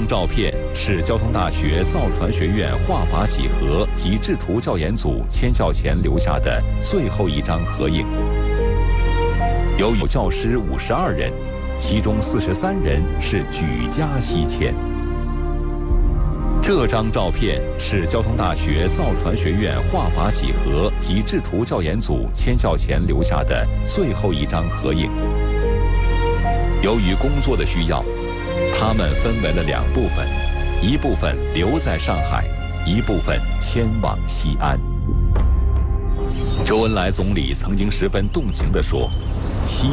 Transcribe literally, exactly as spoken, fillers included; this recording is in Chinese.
张照片是交通大学造船学院画法几何及制图教研组迁校前留下的最后一张合影。由有教师五十二人，其中四十三人是举家西迁。这张照片是交通大学造船学院画法几何及制图教研组迁校前留下的最后一张合影。由于工作的需要，他们分为了两部分，一部分留在上海，一部分迁往西安。周恩来总理曾经十分动情地说：“西